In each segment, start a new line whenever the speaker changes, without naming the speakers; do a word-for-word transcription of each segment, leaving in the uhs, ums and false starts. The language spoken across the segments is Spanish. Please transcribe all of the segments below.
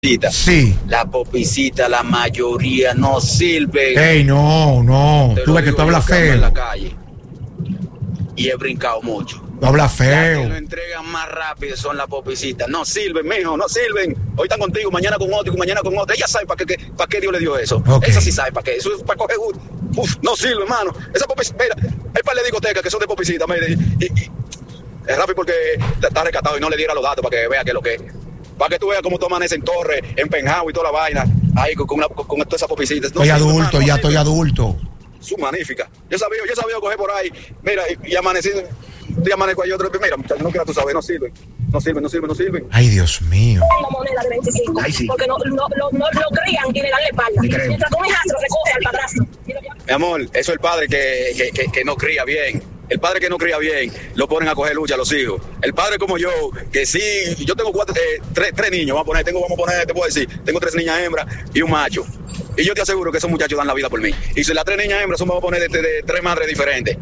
Sí.
La popicita, la mayoría no sirve.
Ey, no, no. Tú ves que tú hablas feo.
En la calle. Y he brincado mucho.
Tú hablas feo.
Las que lo entregan más rápido son las popicitas. No sirven, mijo, no sirven. Hoy están contigo, mañana con otro y mañana con otro. Ella sabe para qué, para qué Dios le dio eso.
Okay.
Esa sí sabe para qué. Eso es para coger. Uf, no sirve, hermano. Esa popicita, mira, hay par de discotecas que son de popicita, mira. Y, y, y, es rápido porque está rescatado y no le diera los datos para que vea que es lo que es. Para que tú veas cómo tú amaneces en Torre, en Penjao y toda la vaina. Ahí con, con, una, con, con todas esas popicitas. No
estoy
sirve,
adulto,
hermano,
ya
no
estoy adulto.
Su magnífica. Yo sabía, yo sabía coger por ahí. Mira, y, y amanecí. Y amanezco ahí otro. Mira, muchachos, no quieras tú sabes, no sirven. No sirven, no sirven, no sirven.
Ay, Dios mío.
Una moneda de veinticinco.
Ay, sí.
Porque no, no, no, no lo crían y le dan la espalda. Mientras tu hijastro recoge al padrastro.
Mi amor, eso es el padre que, que, que, que no cría bien. El padre que no cría bien, lo ponen a coger lucha a los hijos. El padre como yo, que sí, yo tengo cuatro, eh, tres, tres niños, vamos a poner, tengo, vamos a poner, te puedo decir, tengo tres niñas hembras y un macho. Y yo te aseguro que esos muchachos dan la vida por mí. Y si las tres niñas hembras son, vamos a poner, de, de, de tres madres diferentes.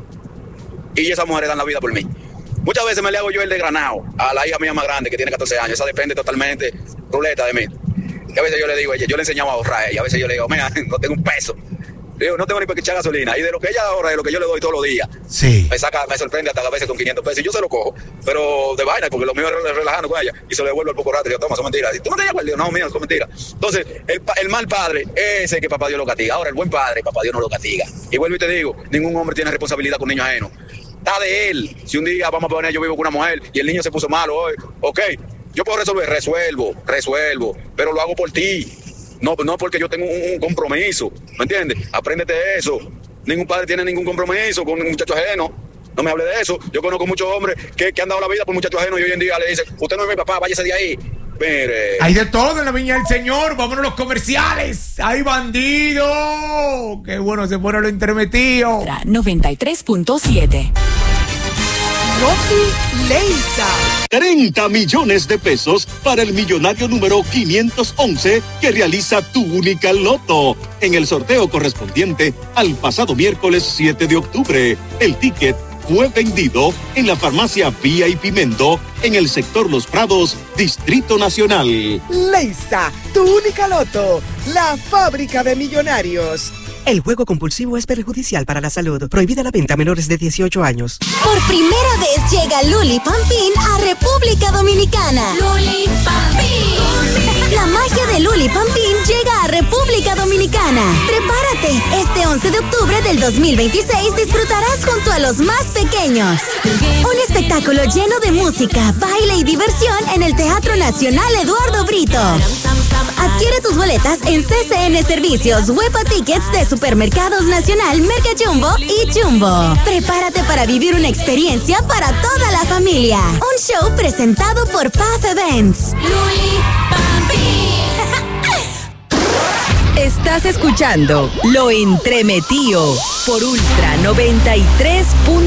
Y esas mujeres dan la vida por mí. Muchas veces me le hago yo el de granado a la hija mía más grande, que tiene catorce años. Esa depende totalmente, ruleta de mí. Y a veces yo le digo a ella, yo le enseñaba a ahorrar a ella. A veces yo le digo, mira, no tengo un peso. Digo, no tengo ni para que echar gasolina. Y de lo que ella ahorra, de lo que yo le doy todos los días,
sí,
me saca, me sorprende hasta a veces con quinientos pesos. Y yo se lo cojo, pero de vaina, porque lo mío es relajando con ella. Y se lo devuelvo al poco rato. Y yo, toma, son mentiras. Y tú no te acuerdas. Digo, no, mira, son mentiras. Entonces, el, el mal padre es el que papá Dios lo castiga. Ahora, el buen padre, papá Dios no lo castiga. Y vuelvo y te digo, ningún hombre tiene responsabilidad con niños ajenos. Está de él. Si un día, vamos a poner, yo vivo con una mujer y el niño se puso malo hoy, ok, yo puedo resolver, resuelvo, resuelvo, pero lo hago por ti. No, no porque yo tengo un, un compromiso, ¿me entiendes? Apréndete eso. Ningún padre tiene ningún compromiso con un muchacho ajeno. No me hable de eso. Yo conozco muchos hombres que, que han dado la vida por muchachos ajenos y hoy en día le dicen, usted no es mi papá, váyase de ahí. Mire.
Hay de todo en la viña del Señor. Vámonos a los comerciales. ¡Hay bandido! ¡Qué bueno se pone lo intermetido!
noventa y tres punto siete.
Rocky Leisa. treinta millones de pesos para el millonario número quinientos once que realiza Tu Única Loto en el sorteo correspondiente al pasado miércoles siete de octubre. El ticket fue vendido en la farmacia Vía y Pimento en el sector Los Prados, Distrito Nacional.
Leisa, Tu Única Loto, la fábrica de millonarios.
El juego compulsivo es perjudicial para la salud. Prohibida la venta a menores de dieciocho años.
Por primera vez llega Luli Pampín a República Dominicana.
Luli Pampín.
La magia de Luli Pampín llega a República Dominicana. Prepárate. Este once de octubre del dos mil veintiséis disfrutarás junto a los más pequeños. Un espectáculo lleno de música, baile y diversión en el Teatro Nacional Eduardo Brito. Adquiere tus boletas en C C N Servicios, Huepa Tickets de Supermercados Nacional, Mercajumbo y Jumbo. Prepárate para vivir una experiencia para toda la familia. Un show presentado por P A F Events.
Luli
Estás escuchando Lo Entremetido por Ultra noventa y tres punto